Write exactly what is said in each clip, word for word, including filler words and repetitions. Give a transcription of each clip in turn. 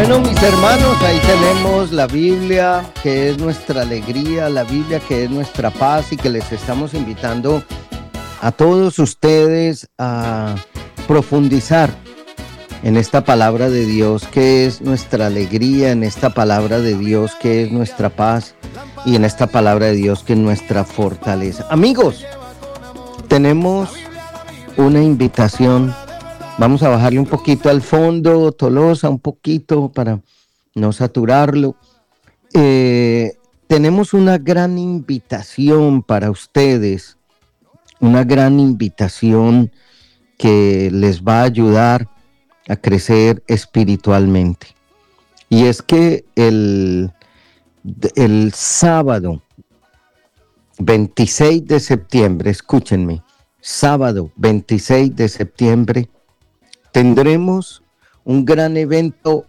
Bueno, mis hermanos, ahí tenemos la Biblia, que es nuestra alegría, la Biblia que es nuestra paz, y que les estamos invitando a todos ustedes a profundizar en esta palabra de Dios, que es nuestra alegría, en esta palabra de Dios, que es nuestra paz, y en esta palabra de Dios, que es nuestra fortaleza. Amigos, tenemos una invitación. Vamos a bajarle un poquito al fondo, Tolosa, un poquito para no saturarlo. Eh, tenemos una gran invitación para ustedes, una gran invitación que les va a ayudar a crecer espiritualmente. Y es que el, el sábado veintiséis de septiembre, escúchenme, sábado veintiséis de septiembre, tendremos un gran evento,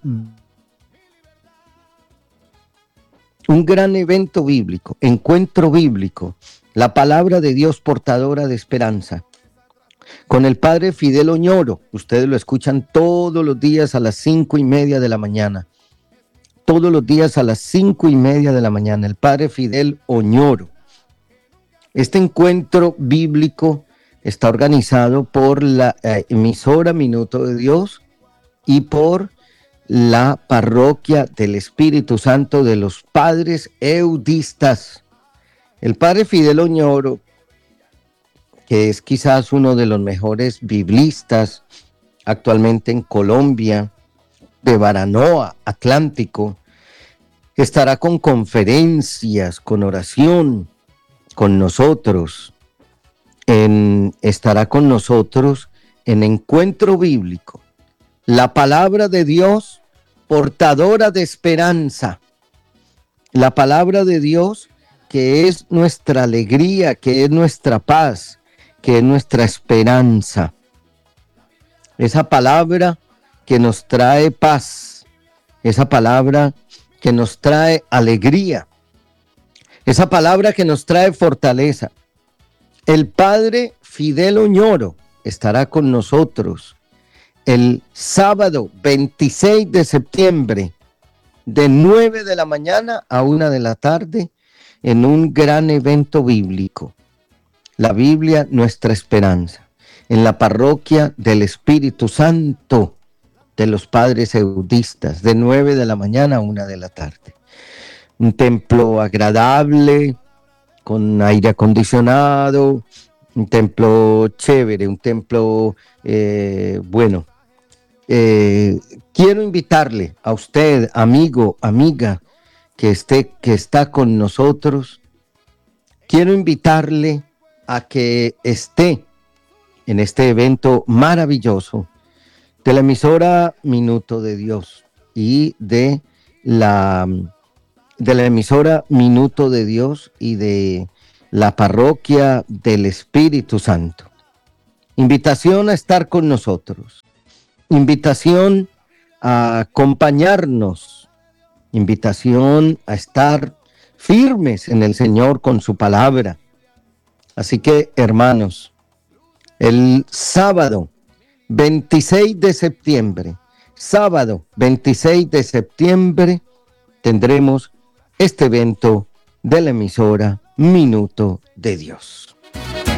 un gran evento bíblico, encuentro bíblico, la palabra de Dios portadora de esperanza, con el padre Fidel Oñoro. Ustedes lo escuchan todos los días a las cinco y media de la mañana, todos los días a las cinco y media de la mañana, el padre Fidel Oñoro. Este encuentro bíblico está organizado por la eh, emisora Minuto de Dios y por la Parroquia del Espíritu Santo de los Padres Eudistas. El padre Fidel Oñoro, que es quizás uno de los mejores biblistas actualmente en Colombia, de Baranoa, Atlántico, estará con conferencias, con oración, con nosotros. En, estará con nosotros en encuentro bíblico, la palabra de Dios portadora de esperanza, la palabra de Dios que es nuestra alegría, que es nuestra paz, que es nuestra esperanza, esa palabra que nos trae paz, esa palabra que nos trae alegría, esa palabra que nos trae fortaleza. El padre Fidel Oñoro estará con nosotros el sábado veintiséis de septiembre de nueve de la mañana a una de la tarde en un gran evento bíblico. La Biblia, nuestra esperanza, en la Parroquia del Espíritu Santo de los Padres Eudistas, de nueve de la mañana a una de la tarde. Un templo agradable, con aire acondicionado, un templo chévere, un templo eh, bueno. Eh, quiero invitarle a usted, amigo, amiga, que esté, que está con nosotros. Quiero invitarle a que esté en este evento maravilloso de la emisora Minuto de Dios y de la de la emisora Minuto de Dios y de la Parroquia del Espíritu Santo. Invitación a estar con nosotros, invitación a acompañarnos, invitación a estar firmes en el Señor con su palabra. Así que, hermanos, el sábado veintiséis de septiembre, sábado veintiséis de septiembre, tendremos este evento de la emisora Minuto de Dios.